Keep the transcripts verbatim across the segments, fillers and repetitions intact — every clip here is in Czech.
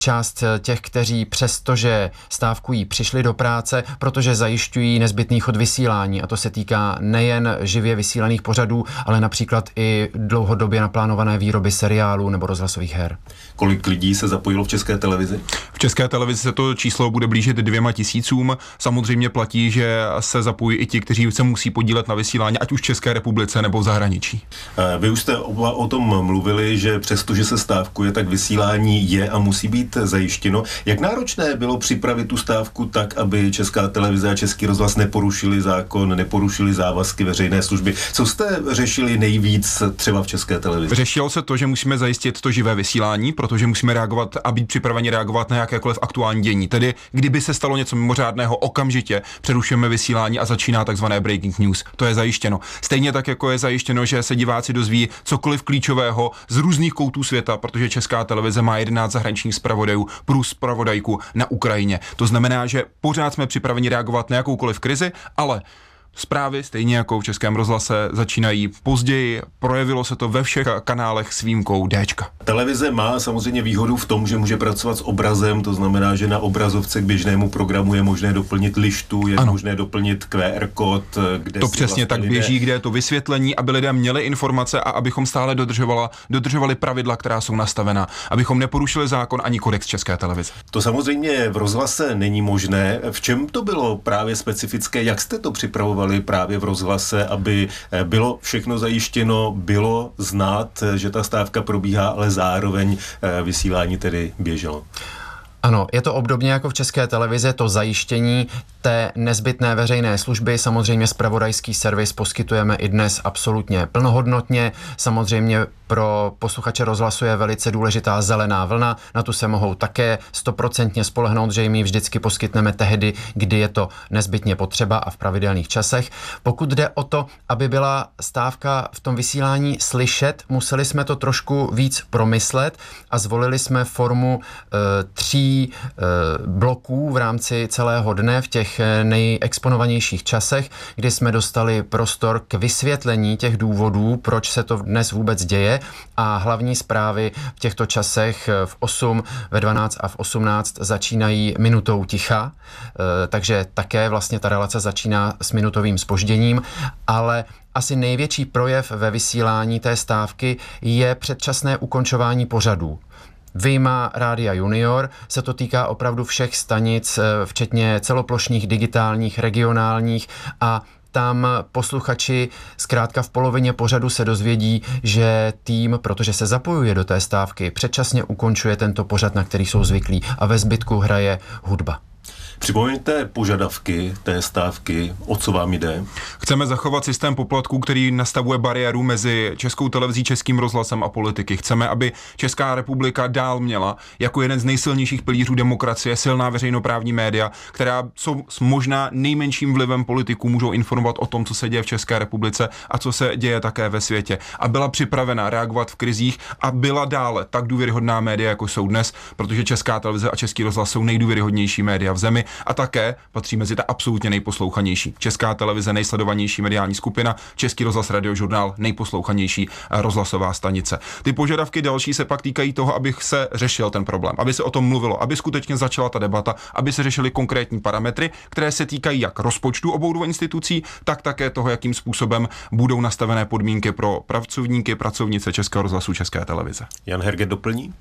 část těch, kteří přestože stávkují, přišli do práce, protože zajišťují nezbytný chod vysílání. A to se týká nejen živě vysílaných pořadů, ale například i dlouhodobě naplánované výroby seriálů nebo rozhlasových her. Kolik lidí se zapojilo v České televizi? V České televizi se to číslo bude blížit dvěma tisícům. Samozřejmě platí, že se zapojí i ti, kteří se musí podílet na vysílání, ať už v České republice nebo v zahraničí. Vy už jste oba o tom mluvili, že přestože se stávkuje, tak vysílání je a musí být zajištěno. Jak náročné bylo připravit tu stávku tak, aby Česká televize a Český rozhlas neporušili zákon, neporušili závazky veřejné služby? Co jste řešili nejvíc třeba v České televizi? Řešilo se to, že musíme zajistit to živé vysílání, protože musíme reagovat a být připraveni reagovat na jakékoliv aktuální dění. Tedy, kdyby se stalo něco mimořádného, okamžitě přerušujeme vysílání a začíná takzvané breaking news. To je zajištěno. Stejně tak, jako je zajištěno, že se diváci dozví cokoliv klíčového z různých koutů světa, protože Česká televize má jedenáct zahraničních zpravodajů plus zpravodajku na Ukrajině. To znamená, že pořád jsme připraveni reagovat na jakoukoliv krizi, ale zprávy, stejně jako v Českém rozhlase, začínají později. Projevilo se to ve všech kanálech s výjimkou Déčka. Televize má samozřejmě výhodu v tom, že může pracovat s obrazem, to znamená, že na obrazovce k běžnému programu je možné doplnit lištu, je ano. možné doplnit Q R kód, kde to přesně vlastně tak lidé... běží, kde je to vysvětlení, aby lidé měli informace a abychom stále dodržovala, dodržovali pravidla, která jsou nastavena, abychom neporušili zákon ani kodex České televize. To samozřejmě v rozhlase není možné. V čem to bylo právě specifické? Jak jste to připravovali právě v rozhlase, aby bylo všechno zajištěno, bylo znát, že ta stávka probíhá, ale zároveň vysílání tedy běželo? Ano, je to obdobně jako v České televizi, to zajištění té nezbytné veřejné služby. Samozřejmě zpravodajský servis poskytujeme i dnes absolutně plnohodnotně. Samozřejmě pro posluchače rozhlasu je velice důležitá zelená vlna. Na tu se mohou také stoprocentně spolehnout, že jim ji vždycky poskytneme tehdy, kdy je to nezbytně potřeba a v pravidelných časech. Pokud jde o to, aby byla stávka v tom vysílání slyšet, museli jsme to trošku víc promyslet a zvolili jsme formu e, tří e, bloků v rámci celého dne v těch nejexponovanějších časech, kdy jsme dostali prostor k vysvětlení těch důvodů, proč se to dnes vůbec děje, a hlavní zprávy v těchto časech v osm, ve dvanáct a v osmnáct začínají minutou ticha, takže také vlastně ta relace začíná s minutovým zpožděním, ale asi největší projev ve vysílání té stávky je předčasné ukončování pořadů. Vyjma Rádia Junior se to týká opravdu všech stanic, včetně celoplošných, digitálních, regionálních, a tam posluchači zkrátka v polovině pořadu se dozvědí, že tým, protože se zapojuje do té stávky, předčasně ukončuje tento pořad, na který jsou zvyklí, a ve zbytku hraje hudba. Připomeňte požadavky té stávky, o co vám jde? Chceme zachovat systém poplatků, který nastavuje bariéru mezi Českou televizí, Českým rozhlasem a politiky. Chceme, aby Česká republika dál měla jako jeden z nejsilnějších pilířů demokracie silná veřejnoprávní média, která jsou s možná nejmenším vlivem politiků můžou informovat o tom, co se děje v České republice a co se děje také ve světě. A byla připravena reagovat v krizích a byla dále tak důvěryhodná média, jako jsou dnes, protože Česká televize a Český rozhlas jsou nejdůvěryhodnější média v zemi. A také patří mezi ta absolutně nejposlouchanější. Česká televize nejsledovanější mediální skupina, Český rozhlas, Radiožurnál nejposlouchanější rozhlasová stanice. Ty požadavky další se pak týkají toho, aby se řešil ten problém, aby se o tom mluvilo, aby skutečně začala ta debata, aby se řešily konkrétní parametry, které se týkají jak rozpočtu obou dvou institucí, tak také toho, jakým způsobem budou nastavené podmínky pro pracovníky, pracovnice Českého rozhlasu, České televize. Jan Herget doplní?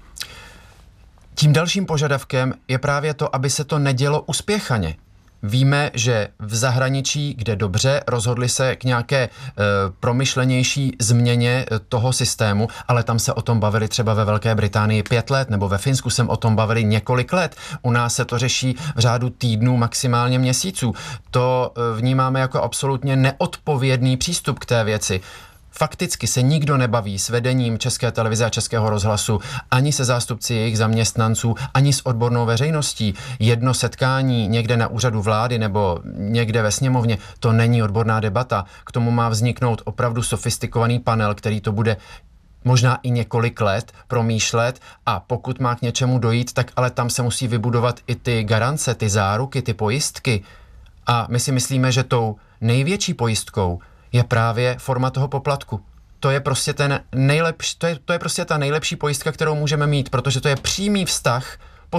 Tím dalším požadavkem je právě to, aby se to nedělo uspěchaně. Víme, že v zahraničí, kde dobře, rozhodli se k nějaké e, promyšlenější změně e, toho systému, ale tam se o tom bavili třeba ve Velké Británii pět let, nebo ve Finsku se o tom bavili několik let. U nás se to řeší v řádu týdnů, maximálně měsíců. To e, vnímáme jako absolutně neodpovědný přístup k té věci. Fakticky se nikdo nebaví s vedením České televize a Českého rozhlasu, ani se zástupci jejich zaměstnanců, ani s odbornou veřejností. Jedno setkání někde na úřadu vlády nebo někde ve sněmovně, to není odborná debata. K tomu má vzniknout opravdu sofistikovaný panel, který to bude možná i několik let promýšlet, a pokud má k něčemu dojít, tak ale tam se musí vybudovat i ty garance, ty záruky, ty pojistky. A my si myslíme, že tou největší pojistkou je právě forma toho poplatku. To je prostě ten nejlepší, to je, to je prostě ta nejlepší pojistka, kterou můžeme mít, protože to je přímý vztah